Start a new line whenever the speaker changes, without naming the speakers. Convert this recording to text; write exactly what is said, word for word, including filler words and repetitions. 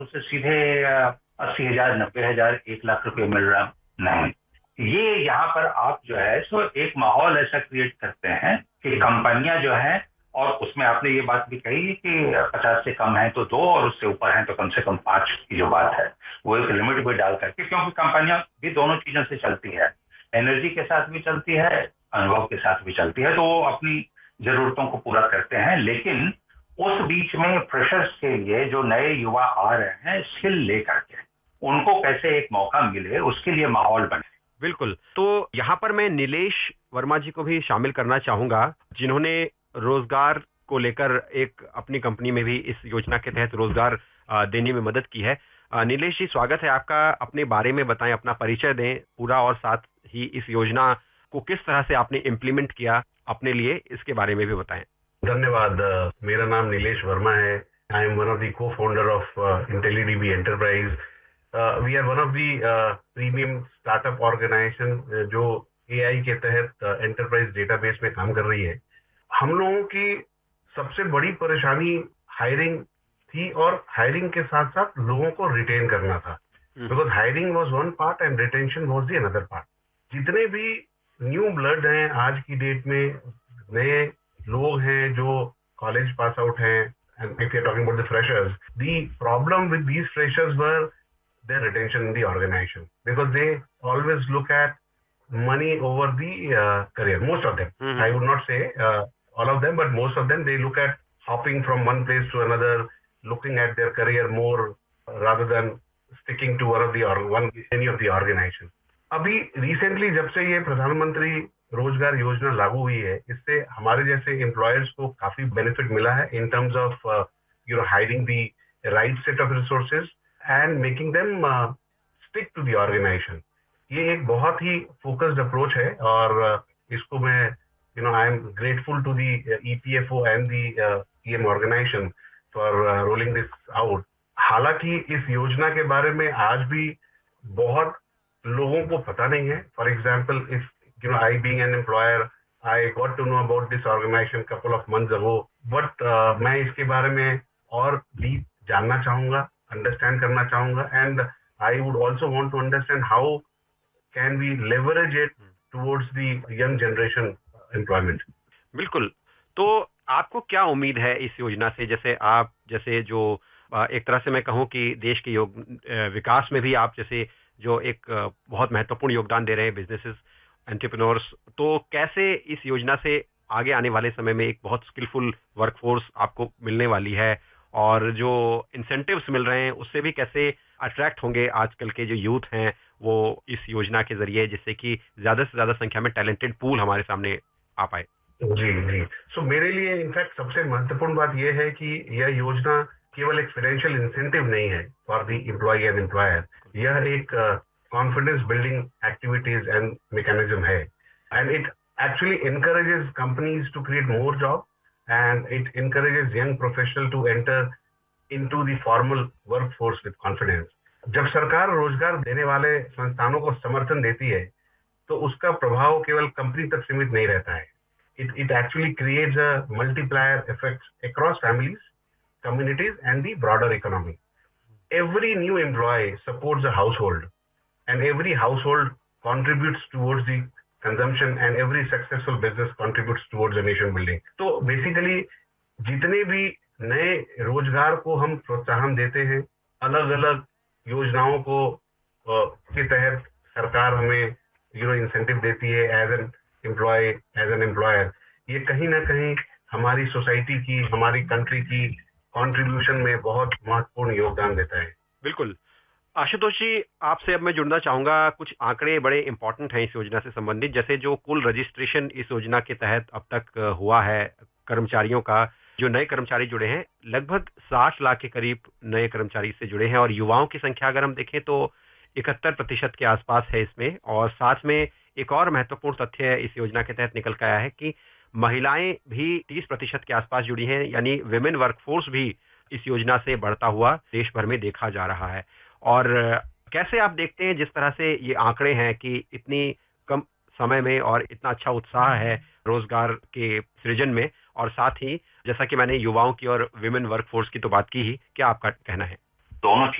उसे सीधे अस्सी हजार नब्बे हजार एक लाख रुपए मिल रहा नहीं। ये यहाँ पर आप जो है सो एक माहौल ऐसा क्रिएट करते हैं कि कंपनियां जो है, और उसमें आपने ये बात भी कही कि पचास से कम है तो दो और उससे ऊपर है तो कम से कम पांच की जो बात है वो एक लिमिट भी डाल करके, क्योंकि कंपनियां भी दोनों चीजों से चलती है, एनर्जी के साथ भी चलती है, अनुभव के साथ भी चलती है, तो वो अपनी जरूरतों को पूरा करते हैं। लेकिन उस बीच में फ्रेशर्स के लिए जो नए युवा आ रहे हैं स्किल लेकर के, उनको कैसे एक मौका मिले उसके लिए माहौल बने।
बिल्कुल। तो यहाँ पर मैं नीलेश वर्मा जी को भी शामिल करना चाहूंगा, जिन्होंने रोजगार को लेकर एक अपनी कंपनी में भी इस योजना के तहत रोजगार देने में मदद की है। नीलेश जी, स्वागत है आपका। अपने बारे में बताएं, अपना परिचय दें पूरा, और साथ ही इस योजना को किस तरह से आपने इम्प्लीमेंट किया अपने लिए, इसके बारे में भी बताएं।
धन्यवाद। मेरा नाम नीलेश वर्मा है। I am one of the cofounder of इंटेलीडीबी enterprise. We are one of the premium startup organisation जो एआई के तहत एंटरप्राइज डेटाबेस में काम कर रही है। हम लोगों की सबसे बड़ी परेशानी हायरिंग थी, और हायरिंग के साथ साथ लोगों को रिटेन करना था, because hiring was one part and retention was the another part. जितने भी न्यू ब्लड हैं आज की डेट में, नए लोग हैं जो कॉलेज पास आउट हैं, and if you're talking about the freshers, the problem with these freshers were their retention in the organization, because they always look at money over the uh, career. Most of them, mm-hmm. I would not say uh, all of them, but most of them, they look at hopping from one place to another, looking at their career more uh, rather than sticking to one of the or one any of the organization. अभी recently जब से ये प्रधानमंत्री रोजगार योजना लागू हुई है, इससे हमारे जैसे एम्प्लॉयर्स को काफी बेनिफिट मिला है in terms of you know hiring the right set of resources and making them stick to the organisation. ये एक बहुत ही फोकस्ड अप्रोच है, और uh, इसको मैं you know I am grateful to the EPFO and the EM organisation for rolling this out. हालांकि इस योजना के बारे में आज भी बहुत लोगों को पता नहीं है। For example, if you know, I being an employer, I got to know about this organization couple of months ago, but uh, मैं इसके बारे में और भी जानना चाहूंगा, अंडरस्टैंड करना चाहूंगा, and I would also want to understand how can we leverage it towards the young generation employment.
बिल्कुल। तो आपको क्या उम्मीद है इस योजना से? जैसे आप जैसे जो एक तरह से मैं कहूँ कि देश के योग विकास में भी आप जैसे जो एक बहुत महत्वपूर्ण योगदान दे रहे हैं बिजनेसेस, एंटरप्रेन्योर्स, तो कैसे इस योजना से आगे आने वाले समय में एक बहुत स्किलफुल वर्कफोर्स आपको मिलने वाली है, और जो इंसेंटिव्स मिल रहे हैं उससे भी कैसे अट्रैक्ट होंगे आजकल के जो यूथ हैं वो इस योजना के जरिए, जिससे कि ज्यादा से ज्यादा संख्या में टैलेंटेड पूल हमारे सामने आ पाए?
जी जी सो so, मेरे लिए इनफैक्ट सबसे महत्वपूर्ण बात यह है कि यह योजना केवल एक फाइनेंशियल इंसेंटिव नहीं है for the employ and employer. यह एक confidence building activities and mechanism है, and it actually encourages companies to create more jobs, and it encourages young professionals to enter into the formal workforce with confidence. जब सरकार रोजगार देने वाले संस्थानों को समर्थन देती है तो उसका प्रभाव केवल कंपनी तक सीमित नहीं रहता है। It it actually creates a multiplier effect across families, communities, and the broader economy. Every new employee supports a household, and every household contributes towards the consumption, and every successful business contributes towards the nation building. तो basically जितने भी नए रोजगार को हम प्रोत्साहन देते हैं, अलग अलग योजनाओं को के तहत सरकार हमें यू नो इंसेंटिव देती है as an employ, as an employer, ये कहीं ना कहीं हमारी सोसाइटी की, हमारी कंट्री की कंट्रीब्यूशन में बहुत महत्वपूर्ण योगदान देता है।
बिल्कुल। आशुतोष जी, आपसे अब मैं जुड़ना चाहूंगा। कुछ आंकड़े बड़े इंपॉर्टेंट हैं इस योजना से संबंधित, जैसे जो कुल रजिस्ट्रेशन इस योजना के तहत अब तक हुआ है कर्मचारियों का, जो नए कर्मचारी जुड़े हैं लगभग साठ लाख के करीब नए कर्मचारी इससे जुड़े हैं, और युवाओं की संख्या अगर हम देखें तो इकहत्तर प्रतिशत के आसपास है इसमें। और साथ में एक और महत्वपूर्ण तथ्य इस योजना के तहत निकल कर आया है कि महिलाएं भी तीस प्रतिशत के आसपास जुड़ी हैं, यानी विमेन वर्कफोर्स भी इस योजना से बढ़ता हुआ देश भर में देखा जा रहा है। और कैसे आप देखते हैं जिस तरह से ये आंकड़े हैं कि इतनी कम समय में और इतना अच्छा उत्साह है रोजगार के सृजन में, और साथ ही जैसा कि मैंने युवाओं की और विमेन वर्कफोर्स की तो बात की ही, क्या आपका कहना है?
दोनों